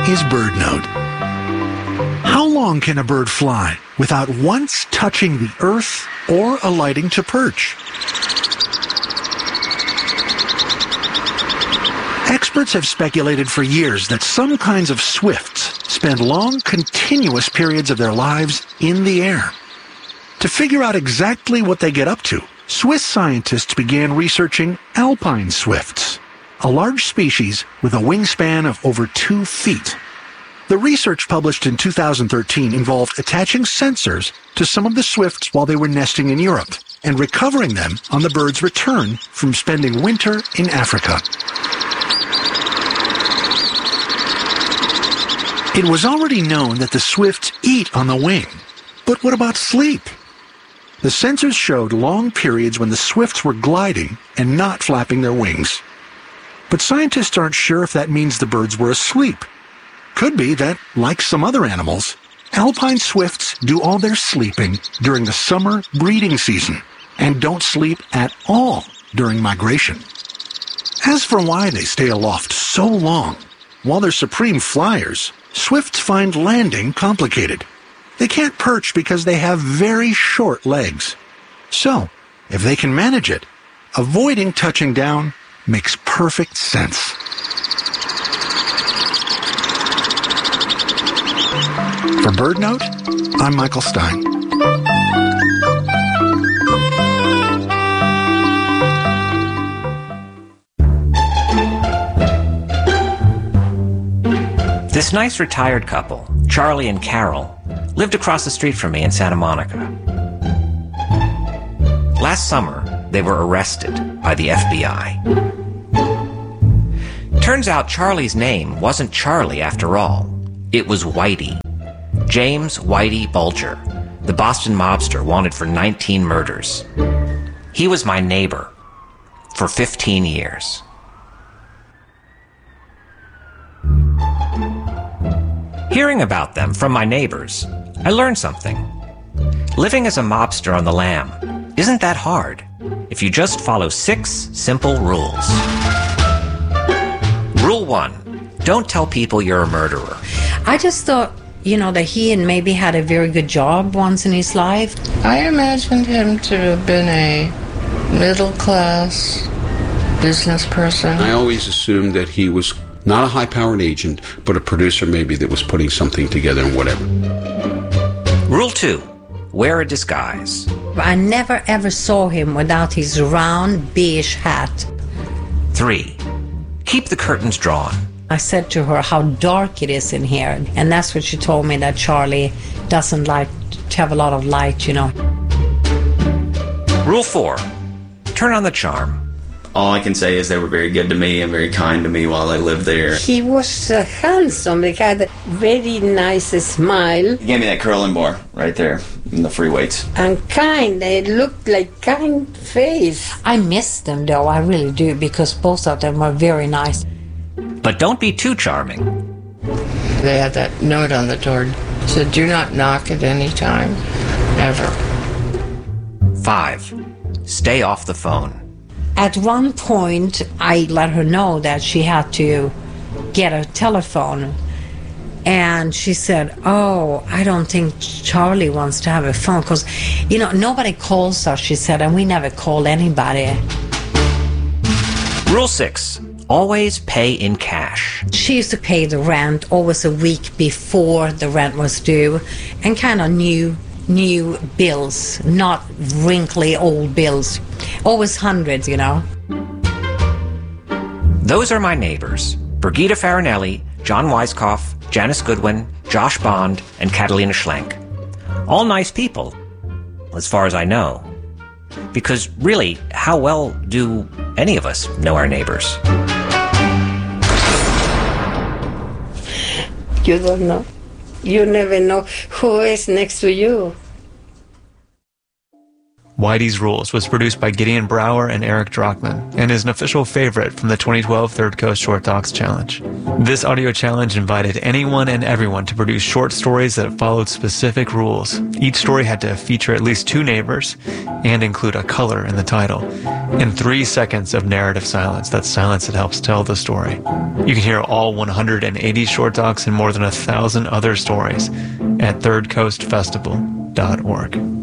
is BirdNote. How long can a bird fly without once touching the earth or alighting to perch? Experts have speculated for years that some kinds of swifts spend long, continuous periods of their lives in the air. To figure out exactly what they get up to, Swiss scientists began researching alpine swifts, a large species with a wingspan of over 2 feet. The research published in 2013 involved attaching sensors to some of the swifts while they were nesting in Europe and recovering them on the bird's return from spending winter in Africa. It was already known that the swifts eat on the wing, but what about sleep? The sensors showed long periods when the swifts were gliding and not flapping their wings. But scientists aren't sure if that means the birds were asleep. Could be that, like some other animals, alpine swifts do all their sleeping during the summer breeding season and don't sleep at all during migration. As for why they stay aloft so long, while they're supreme flyers, swifts find landing complicated. They can't perch because they have very short legs. So, if they can manage it, avoiding touching down makes perfect sense. For BirdNote, I'm Michael Stein. This nice retired couple, Charlie and Carol, lived across the street from me in Santa Monica. Last summer, they were arrested by the FBI. Turns out Charlie's name wasn't Charlie after all. It was Whitey. James Whitey Bulger, the Boston mobster wanted for 19 murders. He was my neighbor for 15 years. Hearing about them from my neighbors, I learned something. Living as a mobster on the lam isn't that hard if you just follow 6 simple rules. Rule 1, don't tell people you're a murderer. I just thought, that he had maybe had a very good job once in his life. I imagined him to have been a middle-class business person. I always assumed that he was not a high-powered agent, but a producer maybe that was putting something together and whatever. Rule 2, wear a disguise. I never ever saw him without his round beige hat. 3, keep the curtains drawn. I said to her how dark it is in here, and that's what she told me, that Charlie doesn't like to have a lot of light, Rule 4, turn on the charm. All I can say is they were very good to me and very kind to me while I lived there. He was handsome. He had a very nice smile. He gave me that curling bar right there in the free weights. And kind. They looked like kind face. I miss them, though. I really do, because both of them were very nice. But don't be too charming. They had that note on the door. It said, do not knock at any time, ever. 5, stay off the phone. At one point, I let her know that she had to get a telephone. And she said, I don't think Charlie wants to have a phone. Because, nobody calls us, she said, and we never call anybody. Rule 6, always pay in cash. She used to pay the rent always a week before the rent was due. And kind of new bills, not wrinkly old bills. Always hundreds, Those are my neighbors, Brigitte Farinelli, John Weiskopf, Janice Goodwin, Josh Bond, and Catalina Schlenk. All nice people, as far as I know. Because really, how well do any of us know our neighbors? You don't know. You never know who is next to you. Whitey's Rules was produced by Gideon Brower and Eric Drockman and is an official favorite from the 2012 Third Coast Short Docs Challenge. This audio challenge invited anyone and everyone to produce short stories that followed specific rules. Each story had to feature at least 2 neighbors and include a color in the title, and 3 seconds of narrative silence. That's silence that helps tell the story. You can hear all 180 short docs and more than 1,000 other stories at thirdcoastfestival.org.